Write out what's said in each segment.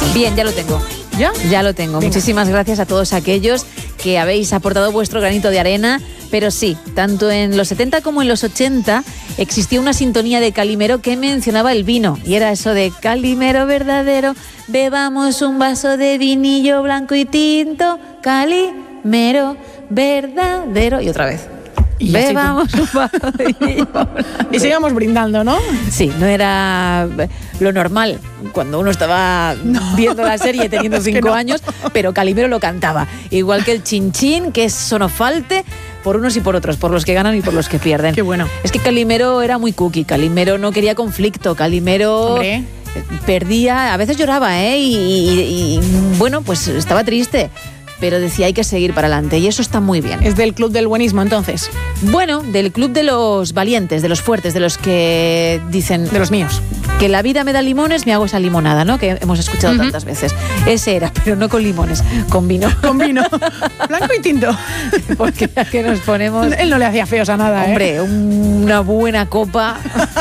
Bien, ya lo tengo. ¿Ya? Ya lo tengo. Venga. Muchísimas gracias a todos aquellos que habéis aportado vuestro granito de arena. Pero sí, tanto en los 70 como en los 80 existía una sintonía de Calimero que mencionaba el vino. Y era eso de Calimero verdadero, bebamos un vaso de vinillo blanco y tinto. Calimero verdadero. Y otra vez. Y así Bebamos un vaso de vinillo blanco. Y sigamos brindando, ¿no? Sí, no era lo normal cuando uno estaba viendo la serie teniendo es que 5 no. años, pero Calimero lo cantaba. Igual que el chinchín, que es sonofalte por unos y por otros, por los que ganan y por los que pierden. Qué bueno. Es que Calimero era muy cookie, Calimero no quería conflicto, Calimero Hombre. perdía, a veces lloraba, y bueno, pues estaba triste. Pero decía hay que seguir para adelante y eso está muy bien. Es del club del buenismo, entonces. Bueno, del club de los valientes, de los fuertes, de los que dicen... De los míos. Que la vida me da limones, me hago esa limonada, ¿no? Que hemos escuchado tantas veces. Ese era, pero no con limones, con vino. Con vino. Blanco y tinto. Porque ya que nos ponemos... Él no le hacía feos a nada, Hombre, una buena copa.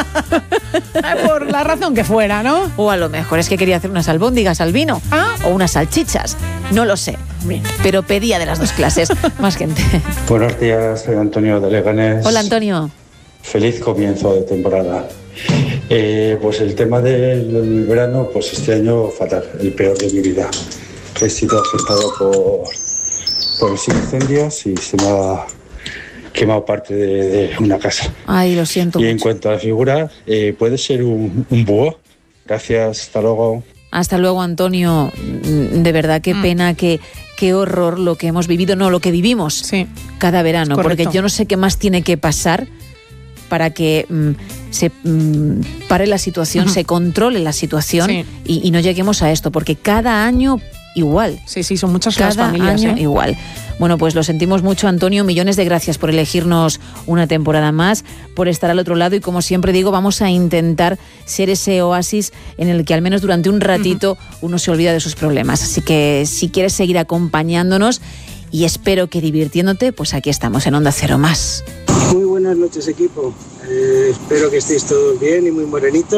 Por la razón que fuera, ¿no? O a lo mejor es que quería hacer unas albóndigas al vino. Ah. O unas salchichas. No lo sé. Bien. Pero pedía de las dos clases. Más gente. Buenos días, soy Antonio de Leganés. Hola, Antonio. Feliz comienzo de temporada. Pues el tema del verano, pues este año fatal, el peor de mi vida. He sido afectado por los incendios y se me ha quemado parte de una casa. Ay, lo siento Y en mucho. cuanto a la figura, ¿puede ser un búho? Gracias, hasta luego. Hasta luego, Antonio. De verdad, qué pena, qué horror lo que hemos vivido, no, lo que vivimos Sí. cada verano. Es correcto. Porque yo no sé qué más tiene que pasar para que se pare la situación, se controle la situación Sí. y no lleguemos a esto, porque cada año igual. Sí, son muchas las Cada familias, año igual. Bueno, pues lo sentimos mucho, Antonio. Millones de gracias por elegirnos una temporada más, por estar al otro lado y, como siempre digo, vamos a intentar ser ese oasis en el que al menos durante un ratito uno se olvida de sus problemas. Así que si quieres seguir acompañándonos y espero que divirtiéndote, pues aquí estamos en Onda Cero Más. Muy buenas noches, equipo. Espero que estéis todos bien y muy morenitos.